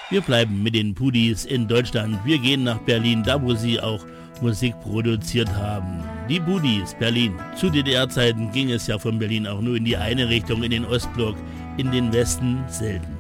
Wir bleiben mit den Pudis in Deutschland. Wir gehen nach Berlin, da wo sie auch Musik produziert haben. Die Pudis, Berlin. Zu DDR-Zeiten ging es ja von Berlin auch nur in die eine Richtung, in den Ostblock, in den Westen selten.